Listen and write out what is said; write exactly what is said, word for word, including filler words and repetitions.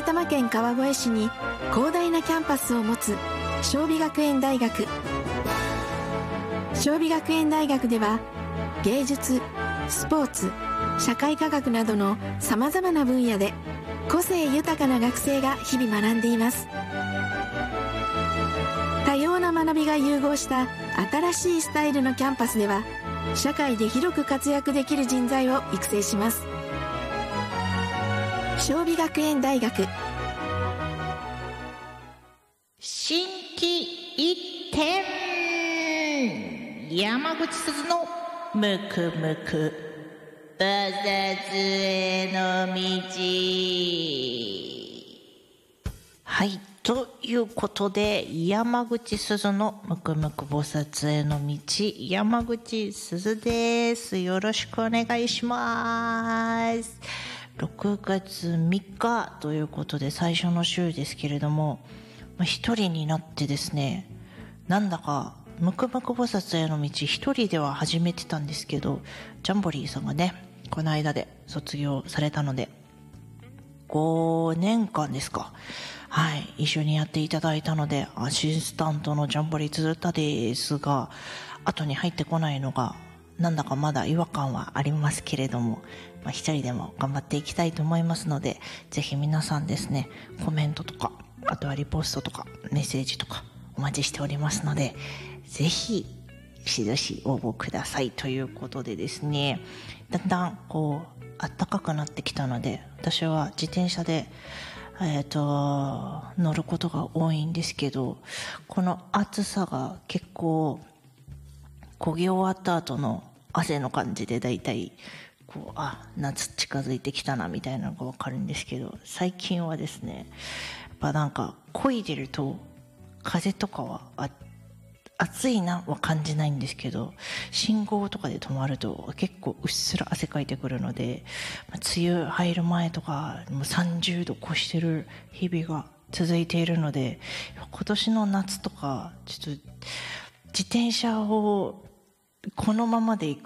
埼玉県川越市に広大なキャンパスを持つ尚美学園大学。尚美学園大学では芸術、スポーツ、社会科学などのさまざまな分野で個性豊かな学生が日々学んでいます。多様な学びが融合した新しいスタイルのキャンパスでは、社会で広く活躍できる人材を育成します。尚美学園大学。 新規一点、山口すずのむくむく菩薩への道。はい、ということで、山口すずのむくむく菩薩への道、山口すずです。よろしくお願いします。ろくがつみっかということで最初の週ですけれども、一人になってですね、なんだかむくむく菩薩への道一人では始めてたんですけど、ジャンボリーさんがねこの間で卒業されたのでごねんかんですか、はい、一緒にやっていただいたので、アシスタントのジャンボリー鶴田ですが、後に入ってこないのがなんだかまだ違和感はありますけれども、まあ、一人でも頑張っていきたいと思いますので、ぜひ皆さんですね、コメントとか、あとはリポストとかメッセージとかお待ちしておりますので、ぜひしどし応募くださいということでですね、だんだんこう暖かくなってきたので、私は自転車でえっと乗ることが多いんですけど、この暑さが結構漕ぎ終わった後の汗の感じでだいたいこう、あ、夏近づいてきたなみたいなのがわかるんですけど、最近はですね、やっぱなんか漕いでると風とかはあ暑いなは感じないんですけど、信号とかで止まると結構うっすら汗かいてくるので、梅雨入る前とかもうさんじゅうど超してる日々が続いているので、今年の夏とかちょっと自転車をこのままで行く